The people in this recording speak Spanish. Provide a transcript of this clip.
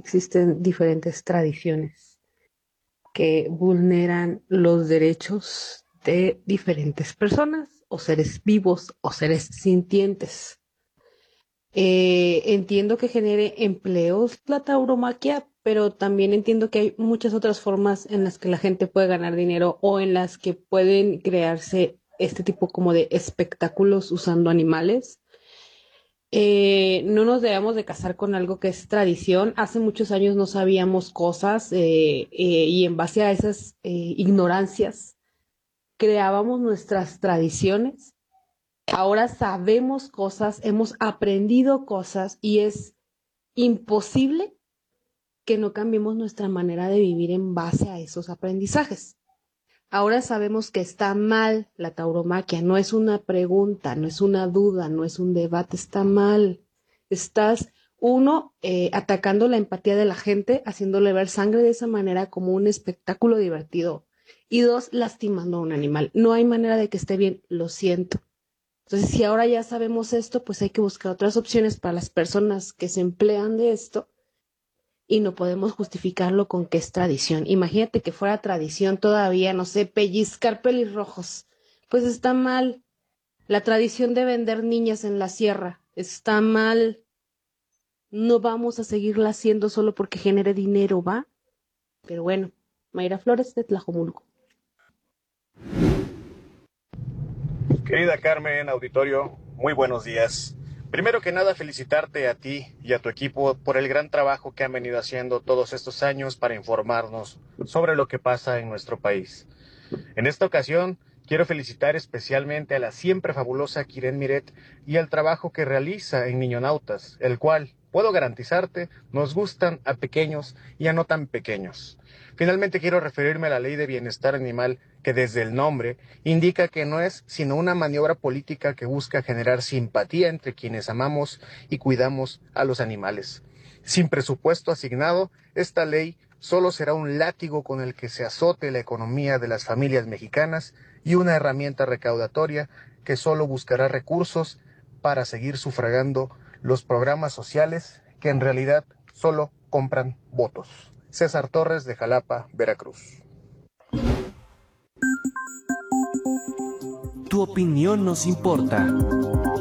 existen diferentes tradiciones que vulneran los derechos de diferentes personas o seres vivos o seres sintientes. Entiendo que genere empleos la tauromaquia, pero también entiendo que hay muchas otras formas en las que la gente puede ganar dinero o en las que pueden crearse este tipo como de espectáculos usando animales. No nos debemos de casar con algo que es tradición. Hace muchos años no sabíamos cosas y en base a esas ignorancias creábamos nuestras tradiciones. Ahora sabemos cosas, hemos aprendido cosas y es imposible que no cambiemos nuestra manera de vivir en base a esos aprendizajes. Ahora sabemos que está mal la tauromaquia, no es una pregunta, no es una duda, no es un debate, está mal. Estás, uno, atacando la empatía de la gente, haciéndole ver sangre de esa manera como un espectáculo divertido. Y dos, lastimando a un animal. No hay manera de que esté bien, lo siento. Entonces, si ahora ya sabemos esto, pues hay que buscar otras opciones para las personas que se emplean de esto y no podemos justificarlo con que es tradición. Imagínate que fuera tradición todavía, no sé, pellizcar pelirrojos. Pues está mal. La tradición de vender niñas en la sierra está mal. No vamos a seguirla haciendo solo porque genere dinero, ¿va? Pero bueno, Mayra Flores de Tlajomulco. Querida Carmen, auditorio, muy buenos días. Primero que nada, felicitarte a ti y a tu equipo por el gran trabajo que han venido haciendo todos estos años para informarnos sobre lo que pasa en nuestro país. En esta ocasión, quiero felicitar especialmente a la siempre fabulosa Kiren Miret y al trabajo que realiza en Niñonautas, el cual, puedo garantizarte, nos gustan a pequeños y a no tan pequeños. Finalmente quiero referirme a la Ley de Bienestar Animal, que desde el nombre indica que no es sino una maniobra política que busca generar simpatía entre quienes amamos y cuidamos a los animales. Sin presupuesto asignado, esta ley solo será un látigo con el que se azote la economía de las familias mexicanas y una herramienta recaudatoria que solo buscará recursos para seguir sufragando los programas sociales que en realidad solo compran votos. César Torres de Jalapa, Veracruz. Tu opinión nos importa.